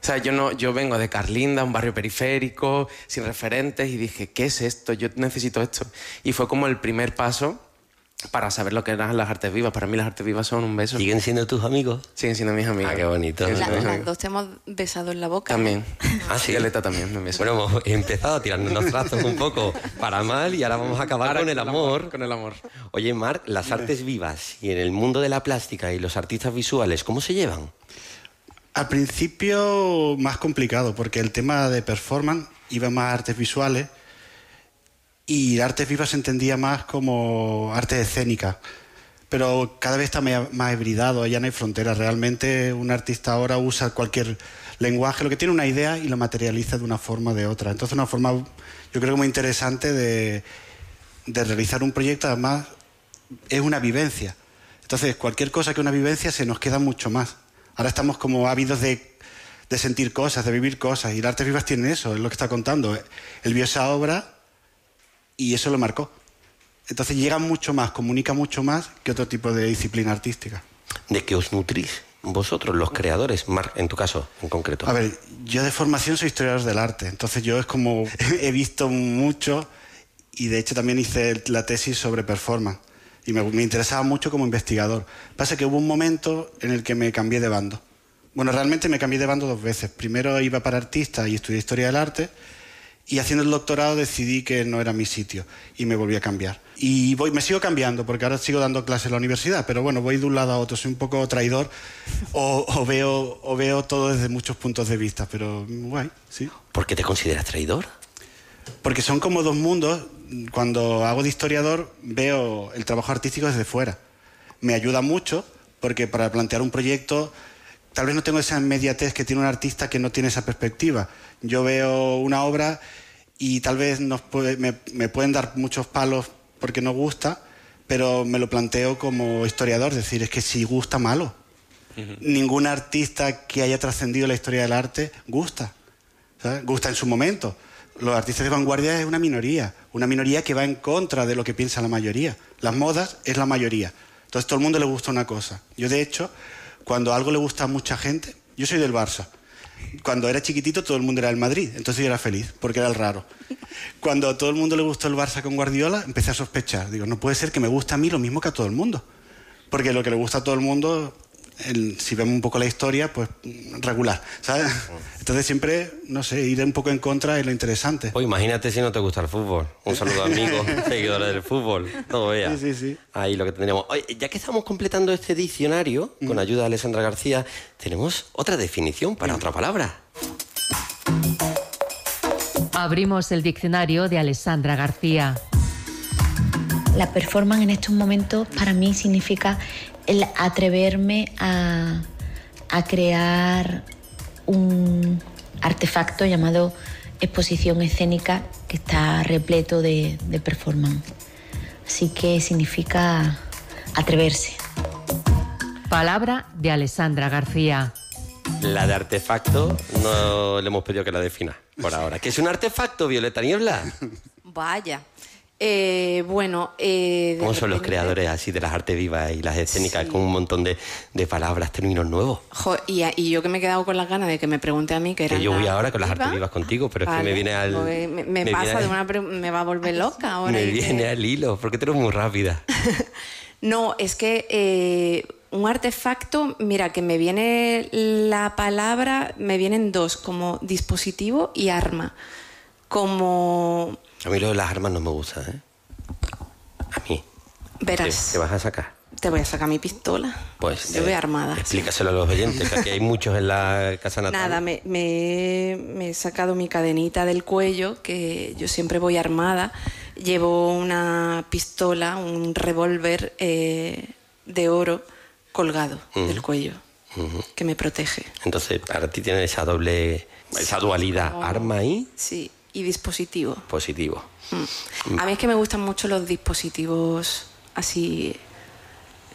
sea, yo vengo de Carlinda, un barrio periférico, sin referentes, y dije, ¿qué es esto? Yo necesito esto. Y fue como el primer paso para saber lo que eran las artes vivas. Para mí las artes vivas son un beso. ¿Siguen siendo tus amigos? Siguen siendo mis amigos. Ah, qué bonito. Las dos te hemos besado en la boca. También. Ah, sí. Violeta también me besó. Bueno, hemos empezado a tirarnos los trazos un poco para mal y ahora vamos a acabar con el amor. Con el amor. Oye, Marc, las artes vivas y en el mundo de la plástica y los artistas visuales, ¿cómo se llevan? Al principio más complicado, porque el tema de performance iba más a artes visuales y artes vivas se entendía más como artes escénicas. Pero cada vez está más hibridado, ya no hay fronteras. Realmente un artista ahora usa cualquier lenguaje, lo que tiene una idea y lo materializa de una forma o de otra. Entonces una forma, yo creo, muy interesante de realizar un proyecto, además es una vivencia. Entonces cualquier cosa que una vivencia se nos queda mucho más. Ahora estamos como ávidos de sentir cosas, de vivir cosas, y el Artes Vivas tiene eso, es lo que está contando. Él vio esa obra y eso lo marcó. Entonces llega mucho más, comunica mucho más que otro tipo de disciplina artística. ¿De qué os nutrís vosotros, los creadores, Marc, en tu caso, en concreto? A ver, yo de formación soy historiador del arte, entonces yo es como he visto mucho y de hecho también hice la tesis sobre performance y me interesaba mucho como investigador. Pasa que hubo un momento en el que me cambié de bando. Bueno, realmente me cambié de bando 2 veces. Primero iba para artista y estudié historia del arte y haciendo el doctorado decidí que no era mi sitio y me volví a cambiar. Y me sigo cambiando porque ahora sigo dando clases en la universidad, pero bueno, voy de un lado a otro, soy un poco traidor o veo todo desde muchos puntos de vista, pero guay, sí. ¿Por qué te consideras traidor? Porque son como dos mundos. Cuando hago de historiador veo el trabajo artístico desde fuera. Me ayuda mucho porque para plantear un proyecto tal vez no tengo esa inmediatez que tiene un artista que no tiene esa perspectiva. Yo veo una obra y tal vez me pueden dar muchos palos porque no gusta, pero me lo planteo como historiador, es decir, es que si gusta, malo. Ningún artista que haya trascendido la historia del arte gusta, ¿sabes? Gusta en su momento. Los artistas de vanguardia es una minoría que va en contra de lo que piensa la mayoría. Las modas es la mayoría. Entonces todo el mundo le gusta una cosa. Yo, de hecho, cuando algo le gusta a mucha gente, yo soy del Barça. Cuando era chiquitito todo el mundo era del Madrid, entonces yo era feliz, porque era el raro. Cuando a todo el mundo le gustó el Barça con Guardiola, empecé a sospechar. Digo, no puede ser que me guste a mí lo mismo que a todo el mundo. Porque lo que le gusta a todo el mundo, si vemos un poco la historia, pues regular, ¿sabes? Entonces siempre, no sé, ir un poco en contra es lo interesante. Pues imagínate si no te gusta el fútbol. Un saludo a amigos, seguidores del fútbol. Todo vea. Sí. Ahí lo que tendríamos. Oye, ya que estamos completando este diccionario, con ayuda de Alessandra García, tenemos otra definición para otra palabra. Abrimos el diccionario de Alessandra García. La performance en estos momentos para mí significa el atreverme a crear un artefacto llamado exposición escénica que está repleto de performance. Así que significa atreverse. Palabra de Alessandra García. La de artefacto no le hemos pedido que la defina por ahora. ¿Qué es un artefacto, Violeta Niebla? Vaya. ¿Cómo son los creadores así de las artes vivas y las escénicas, sí, con un montón de palabras, términos nuevos? Y yo que me he quedado con las ganas de que me pregunte a mí qué era. Que yo voy ahora con las artes vivas contigo, pero vale, es que me viene al... me va a volver loca ahora. Me viene al hilo, porque tú eres muy rápida. No, es que un artefacto, mira, que me viene la palabra, me vienen dos, como dispositivo y arma. Como... A mí lo de las armas no me gusta, ¿eh? A mí. Verás. ¿Qué vas a sacar? Te voy a sacar mi pistola. Pues yo voy armada. Explícaselo a los oyentes, que aquí hay muchos en la casa natal. Nada, me he sacado mi cadenita del cuello, que yo siempre voy armada. Llevo una pistola, un revólver de oro colgado del cuello, que me protege. Entonces, para ti tiene esa dualidad, arma y... Sí. Y dispositivo. Positivo. A mí es que me gustan mucho los dispositivos así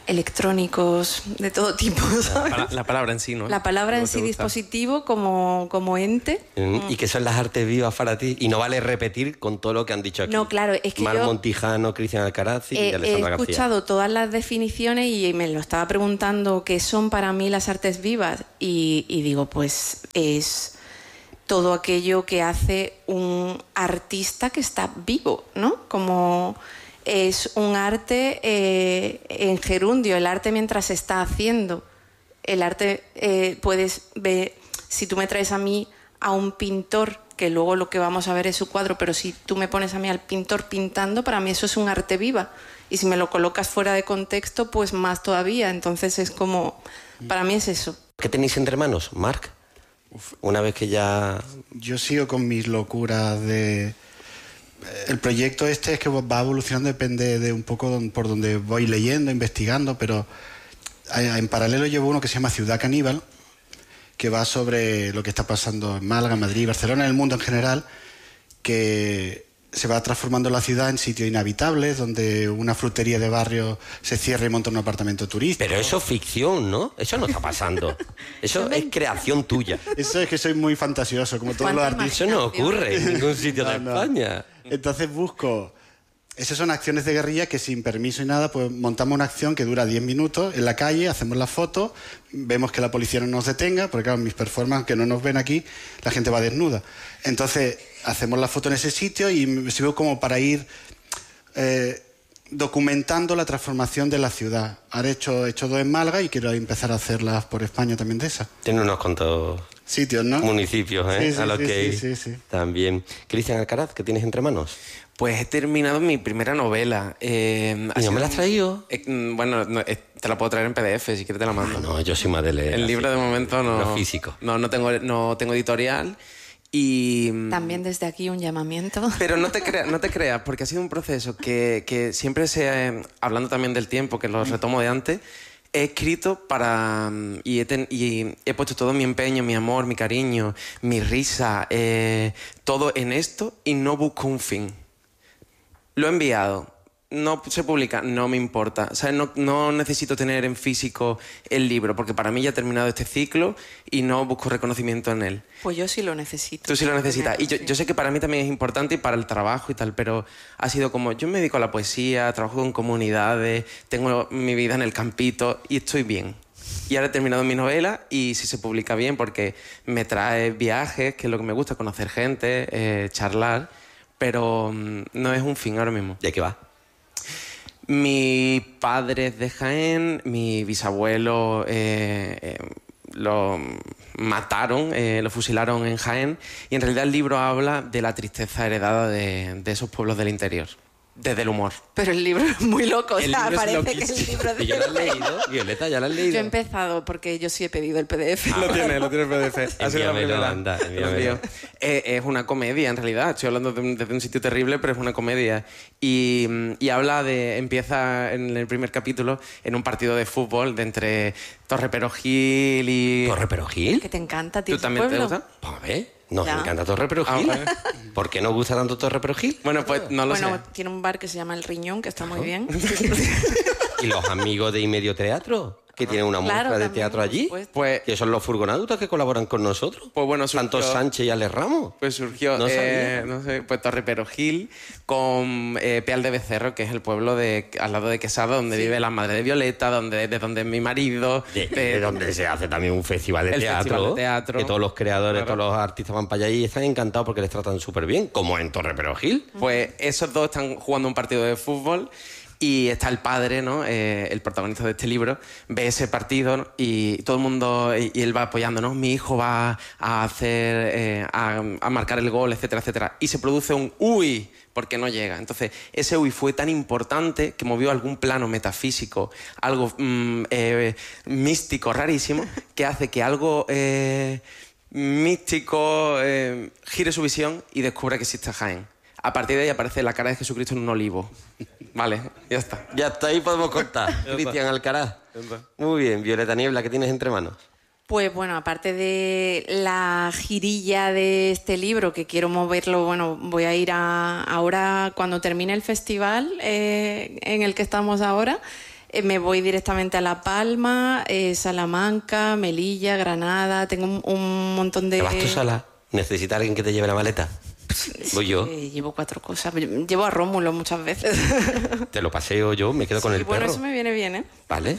electrónicos de todo tipo, ¿sabes? La palabra en sí, ¿no? La palabra en sí, dispositivo como ente. ¿Y qué son las artes vivas para ti? Y no vale repetir con todo lo que han dicho aquí. No, claro, es que Mar yo Montijano, Cristian Alcaraz y Alessandra he García. escuchado todas las definiciones y me lo estaba preguntando qué son para mí las artes vivas y digo, pues es todo aquello que hace un artista que está vivo, ¿no? Como es un arte en gerundio, el arte mientras se está haciendo. El arte puedes ver, si tú me traes a mí a un pintor, que luego lo que vamos a ver es su cuadro, pero si tú me pones a mí al pintor pintando, para mí eso es un arte viva. Y si me lo colocas fuera de contexto, pues más todavía. Entonces es como, para mí es eso. ¿Qué tenéis entre manos, Marc? Una vez que ya... Yo sigo con mis locuras de... El proyecto este es que va evolucionando, depende de un poco por donde voy leyendo, investigando, pero en paralelo llevo uno que se llama Ciudad Caníbal, que va sobre lo que está pasando en Málaga, Madrid, Barcelona, en el mundo en general, que se va transformando la ciudad en sitios inhabitables, donde una frutería de barrio se cierra y monta un apartamento turístico. Pero eso es ficción, ¿no? Eso no está pasando. Eso es creación tuya. Eso es que soy muy fantasioso, como todos los artistas. Eso no ocurre en ningún sitio de España. Entonces busco... Esas son acciones de guerrilla que sin permiso y nada, pues montamos una acción que dura 10 minutos en la calle, hacemos las fotos, vemos que la policía no nos detenga, porque claro, mis performances que no nos ven aquí, la gente va desnuda. Entonces hacemos la foto en ese sitio y me sirve como para ir documentando la transformación de la ciudad. Ahora he hecho 2 en Málaga y quiero empezar a hacerlas por España también de esas. Tiene unos cuantos sitios, ¿no? Municipios, Sí, a los que ir. Sí. También. Cristian Alcaraz, ¿qué tienes entre manos? Pues he terminado mi primera novela. ¿Y no me la has traído? Bueno, te la puedo traer en PDF, si quieres te la mando. No, yo soy más de leer. El libro de momento no... No físico. No tengo editorial y... También desde aquí un llamamiento. Pero no te creas, porque ha sido un proceso que siempre hablando también del tiempo, que lo retomo de antes, he escrito para... Y he puesto todo mi empeño, mi amor, mi cariño, mi risa, todo en esto y no busco un fin. Lo he enviado, no se publica, no me importa. O sea, no necesito tener en físico el libro, porque para mí ya ha terminado este ciclo y no busco reconocimiento en él. Pues yo sí lo necesito. Tú sí lo necesitas. Y yo sé que para mí también es importante y para el trabajo y tal, pero ha sido como, yo me dedico a la poesía, trabajo con comunidades, tengo mi vida en el campito y estoy bien. Y ahora he terminado mi novela y si se publica bien, porque me trae viajes, que es lo que me gusta, conocer gente, charlar, pero no es un fin ahora mismo. ¿De qué va? Mi padre es de Jaén, mi bisabuelo lo mataron, lo fusilaron en Jaén, y en realidad el libro habla de la tristeza heredada de esos pueblos del interior, desde el humor. Pero el libro es muy loco, El libro es parece que loquísimo. el libro de... ¿Y ya lo has leído? Violeta, ¿ya lo has leído? Yo he empezado porque yo sí he pedido el PDF. Lo tiene el PDF. Ha sido la Envíamelo, primera. anda, Lo envíamelo. envío. Es una comedia, en realidad. Estoy hablando desde un sitio terrible, pero es una comedia. Y empieza en el primer capítulo en un partido de fútbol de entre Torre Perogil y... ¿Torre Perogil? Que te encanta, tío. ¿Tú también te gusta? Pues a ver, nos Ya. encanta Torre Perogil. Ah, vale. ¿Por qué nos gusta tanto Torre Perogil? Bueno, pues no lo Bueno, sé. tiene un bar que se llama El Riñón, que está muy bien. ¿Y los amigos de Imedio Teatro? Que tienen una Claro, muestra de también, teatro por allí. supuesto. Pues, Que son los furgonautas que colaboran con nosotros. pues bueno, Santos Sánchez y Alex Ramos. Pues surgió, No sabía. no sé, pues Torre Perogil con Peal de Becerro, que es el pueblo al lado de Quesada, donde vive la madre de Violeta, de donde es mi marido. De donde se hace también un festival de El teatro. festival de teatro. Que todos los creadores, Claro. todos los artistas van para allá y están encantados porque les tratan súper bien, como en Torre Perogil. Pues esos dos están jugando un partido de fútbol y está el padre, ¿no? El protagonista de este libro, ve ese partido, ¿no? Y todo el mundo, y él va apoyando, ¿no? Mi hijo va a hacer, a marcar el gol, etcétera, etcétera. Y se produce un uy, porque no llega. Entonces, ese uy fue tan importante que movió algún plano metafísico, algo místico, rarísimo, que hace que algo místico gire su visión y descubra que existe Jaén. A partir de ahí aparece la cara de Jesucristo en un olivo. Vale, ya está. Ya está, ahí podemos contar. Cristian Alcaraz. Muy bien, Violeta Niebla, ¿qué tienes entre manos? Pues bueno, aparte de la girilla de este libro, que quiero moverlo, bueno, voy a ir ahora, cuando termine el festival en el que estamos ahora, me voy directamente a La Palma, Salamanca, Melilla, Granada. Tengo un montón de... ¿Te vas tú sola? ¿Necesitas alguien que te lleve la maleta? Voy yo. Llevo 4 cosas. Llevo a Rómulo muchas veces. Te lo paseo yo, me quedo con el perro. Bueno, eso me viene bien, ¿eh? Vale.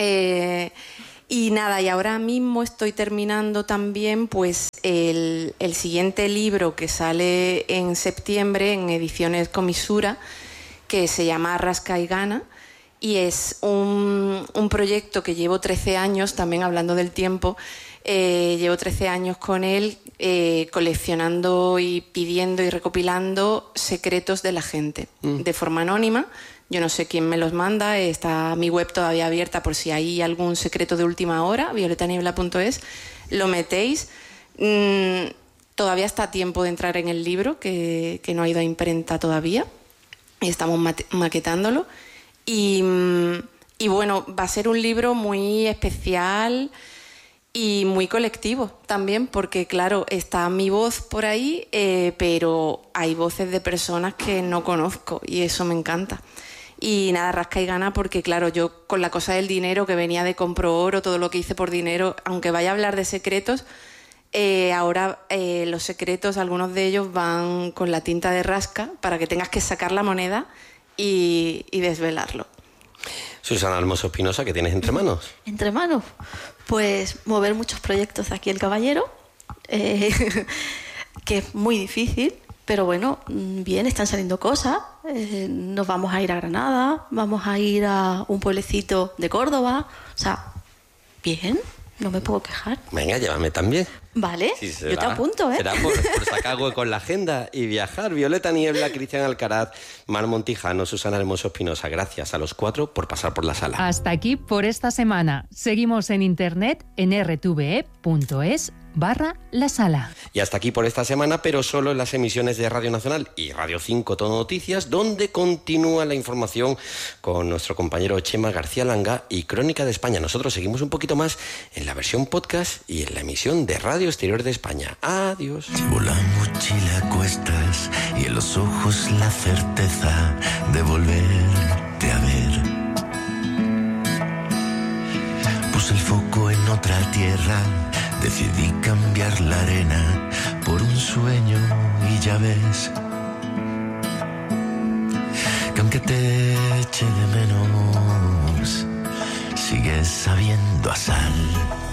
Y nada, y ahora mismo estoy terminando también pues el siguiente libro que sale en septiembre en Ediciones Comisura, que se llama Rasca y Gana, y es un proyecto que llevo 13 años, también hablando del tiempo, llevo 13 años con él coleccionando y pidiendo y recopilando secretos de la gente, de forma anónima. Yo no sé quién me los manda, está mi web todavía abierta por si hay algún secreto de última hora, violetaniebla.es, lo metéis. Todavía está a tiempo de entrar en el libro, que no ha ido a imprenta todavía, y estamos maquetándolo. Y bueno, va a ser un libro muy especial y muy colectivo también, porque claro, está mi voz por ahí, pero hay voces de personas que no conozco y eso me encanta. Y nada, rasca y gana, porque claro, yo con la cosa del dinero, que venía de compro oro, todo lo que hice por dinero, aunque vaya a hablar de secretos, ahora los secretos, algunos de ellos van con la tinta de rasca para que tengas que sacar la moneda y desvelarlo. Susana Almoso Espinosa, ¿qué tienes entre manos? Entre manos, pues mover muchos proyectos de aquí el Caballero, que es muy difícil. Pero bueno, bien, están saliendo cosas. Nos vamos a ir a Granada, vamos a ir a un pueblecito de Córdoba. O sea, bien, no me puedo quejar. Venga, llévame también. Vale, Sí, yo te apunto, ¿eh? Será por sacar hueco en la agenda y viajar. Violeta Niebla, Cristian Alcaraz, Mar Montijano, Susana Hermoso Espinosa. Gracias a los 4 por pasar por la sala. Hasta aquí por esta semana. Seguimos en internet en rtve.es/La Sala. Y hasta aquí por esta semana, pero solo en las emisiones de Radio Nacional y Radio 5 Todo Noticias, donde continúa la información con nuestro compañero Chema García Langa y Crónica de España. Nosotros seguimos un poquito más en la versión podcast y en la emisión de Radio Exterior de España. Adiós. Llevo la mochila a cuestas y en los ojos la certeza de volverte a ver. Puse el foco en otra tierra, decidí cambiar la arena por un sueño y ya ves que aunque te eche de menos, sigues sabiendo a sal.